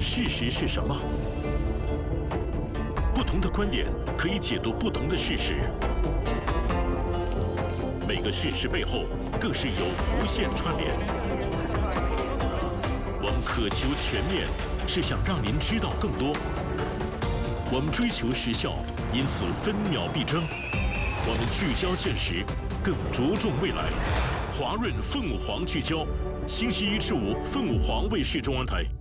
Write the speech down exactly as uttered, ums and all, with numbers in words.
事实是什么？不同的观点可以解读不同的事实，每个事实背后更是有无限串联。我们渴求全面，是想让您知道更多。我们追求时效，因此分秒必争。我们聚焦现实，更着重未来。华润凤凰聚焦，星期一至五，凤凰卫视中央台。